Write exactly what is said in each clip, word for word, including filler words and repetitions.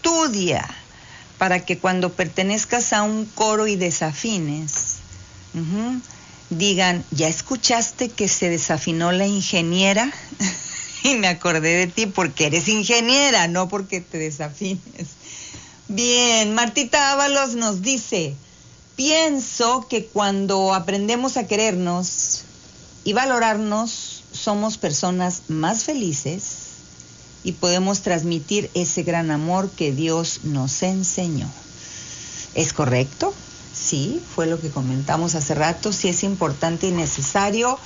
estudia para que cuando pertenezcas a un coro y desafines, uh-huh, digan, ¿ya escuchaste que se desafinó la ingeniera? Y me acordé de ti porque eres ingeniera, no porque te desafines. Bien, Martita Ábalos nos dice, pienso que cuando aprendemos a querernos y valorarnos, somos personas más felices y podemos transmitir ese gran amor que Dios nos enseñó. ¿Es correcto? Sí, fue lo que comentamos hace rato, sí es importante y necesario.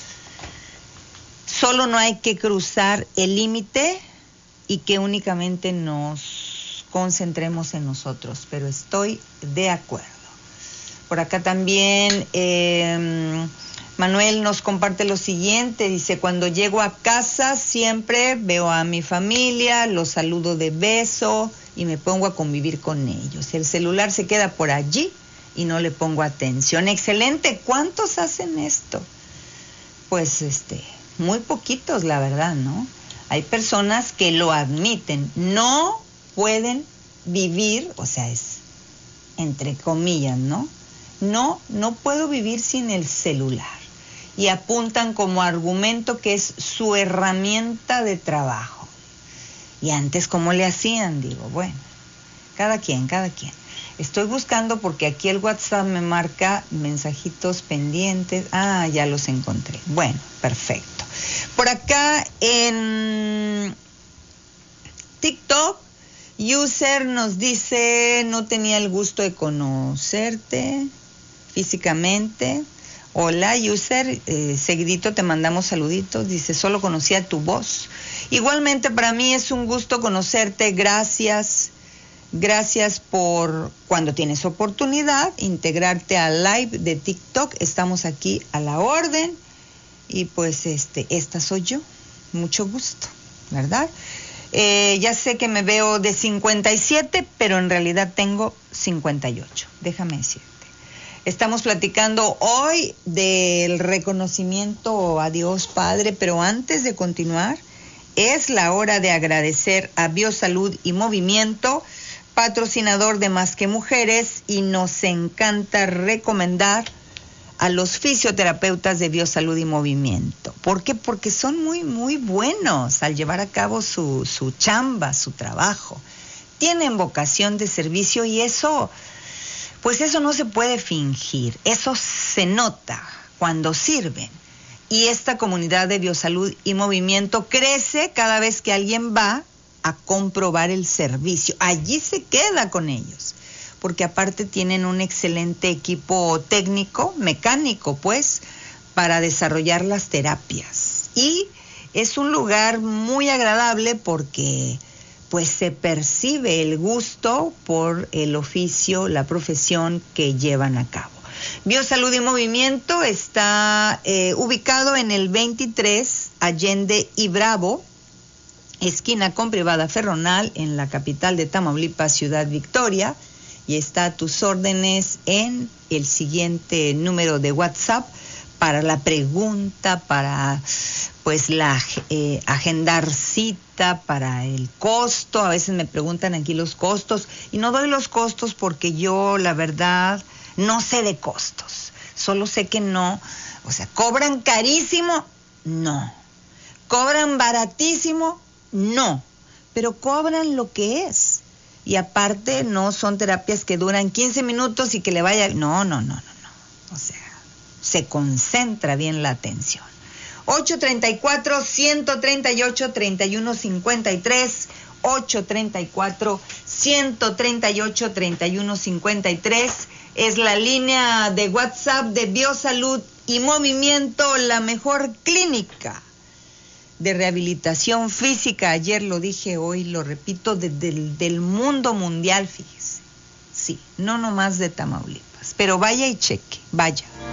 Solo no hay que cruzar el límite y que únicamente nos concentremos en nosotros, pero estoy de acuerdo. Por acá también eh, Manuel nos comparte lo siguiente, dice, cuando llego a casa siempre veo a mi familia, los saludo de beso y me pongo a convivir con ellos. El celular se queda por allí y no le pongo atención. Excelente, ¿cuántos hacen esto? Pues este... muy poquitos, la verdad, ¿no? Hay personas que lo admiten, no pueden vivir, o sea, es entre comillas, ¿no? No, no puedo vivir sin el celular. Y apuntan como argumento que es su herramienta de trabajo. Y antes, ¿cómo le hacían? Digo, bueno, cada quien, cada quien. Estoy buscando porque aquí el WhatsApp me marca mensajitos pendientes. Ah, ya los encontré. Bueno, perfecto. Por acá en TikTok, User nos dice, no tenía el gusto de conocerte físicamente. Hola, User, eh, seguidito te mandamos saluditos. Dice, solo conocía tu voz. Igualmente para mí es un gusto conocerte. Gracias. Gracias por, cuando tienes oportunidad, integrarte al live de TikTok. Estamos aquí a la orden. Y pues este, esta soy yo. Mucho gusto, ¿verdad? Eh, ya sé que me veo de cincuenta y siete, pero en realidad tengo cincuenta y ocho. Déjame decirte. Estamos platicando hoy del reconocimiento a Dios Padre, pero antes de continuar, es la hora de agradecer a Biosalud y Movimiento, patrocinador de Más que Mujeres, y nos encanta recomendar a los fisioterapeutas de Biosalud y Movimiento. ¿Por qué? Porque son muy, muy buenos al llevar a cabo su, su chamba, su trabajo. Tienen vocación de servicio y eso, pues eso no se puede fingir. Eso se nota cuando sirven. Y esta comunidad de Biosalud y Movimiento crece cada vez que alguien va a comprobar el servicio. Allí se queda con ellos, porque aparte tienen un excelente equipo técnico, mecánico, pues, para desarrollar las terapias. Y es un lugar muy agradable porque, pues, se percibe el gusto por el oficio, la profesión que llevan a cabo. Biosalud y Movimiento está eh, ubicado en el veintitrés Allende y Bravo, esquina con Privada Ferronal, en la capital de Tamaulipas, Ciudad Victoria, y está a tus órdenes en el siguiente número de WhatsApp para la pregunta, para pues la eh, agendar cita, para el costo. A veces me preguntan aquí los costos y no doy los costos porque yo la verdad no sé de costos, solo sé que no, o sea, ¿cobran carísimo? No. ¿Cobran baratísimo? No, pero cobran lo que es. Y aparte no son terapias que duran quince minutos y que le vaya... No, no, no, no, no. O sea, se concentra bien la atención. ocho treinta y cuatro, ciento treinta y ocho, treinta y uno cincuenta y tres, ocho treinta y cuatro, ciento treinta y ocho, treinta y uno cincuenta y tres es la línea de WhatsApp de Biosalud y Movimiento, la mejor clínica de rehabilitación física. Ayer lo dije, hoy lo repito, desde el del mundo mundial, fíjese. Sí, no nomás de Tamaulipas, pero vaya y cheque, vaya.